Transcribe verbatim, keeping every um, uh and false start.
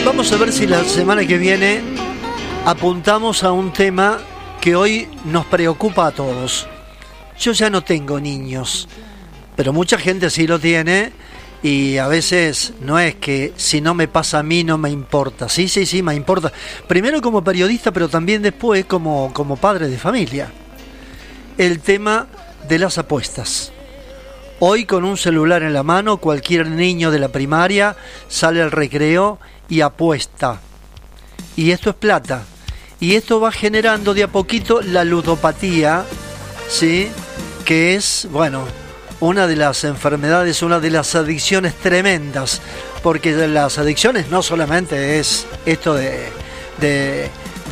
Vamos a ver si la semana que viene apuntamos a un tema que hoy nos preocupa a todos. Yo ya no tengo niños, pero mucha gente sí lo tiene y a veces no es que si no me pasa a mí no me importa. Sí, sí, sí, me importa. Primero como periodista, pero también después como, como padre de familia. El tema de las apuestas. Hoy con un celular en la mano, cualquier niño de la primaria sale al recreo y apuesta. Y esto es plata. Y esto va generando de a poquito la ludopatía, ¿sí? Que es, bueno, una de las enfermedades, una de las adicciones tremendas. Porque las adicciones no solamente es esto de, de